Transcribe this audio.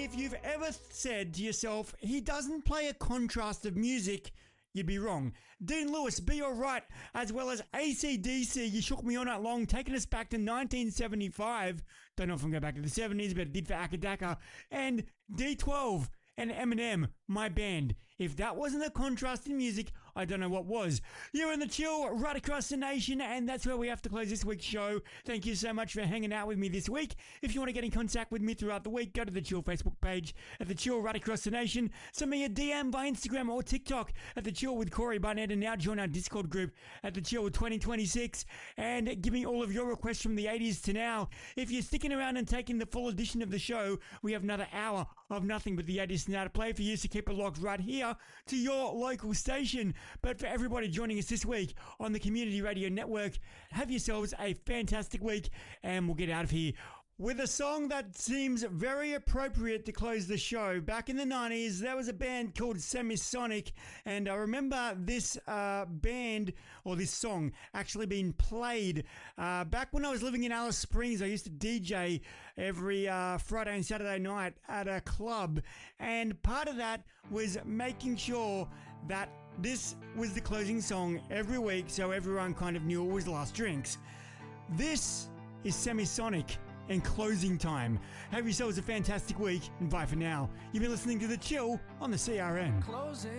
if you've ever said to yourself, he doesn't play a contrast of music, you'd be wrong. Dean Lewis, Be Alright, as well as AC/DC, You Shook Me All Night Long, taking us back to 1975. Don't know if I'm going back to the 70s, but it did for Akadaka. And D12 and Eminem, My Band. If that wasn't a contrast in music, I don't know what was. You're in the chill right across the nation, and that's where we have to close this week's show. Thank you so much for hanging out with me this week. If you want to get in contact with me throughout the week, go to the Chill Facebook page at the Chill right across the nation. Send me a DM by Instagram or TikTok at the Chill with Corey Barnett, and now join our Discord group at the Chill 2026. And give me all of your requests from the 80s to now. If you're sticking around and taking the full edition of the show, we have another hour of nothing but the 80s now to play for you, so keep it locked right here to your local station. But for everybody joining us this week on the Community Radio Network, have yourselves a fantastic week, and we'll get out of here with a song that seems very appropriate to close the show. Back in the 90s, there was a band called Semisonic, and I remember this band, or this song, actually being played back when I was living in Alice Springs. I used to DJ every Friday and Saturday night at a club, and part of that was making sure that this was the closing song every week, so everyone kind of knew it was Last Drinks. This is Semisonic and Closing Time. Have yourselves a fantastic week, and bye for now. You've been listening to The Chill on the CRN.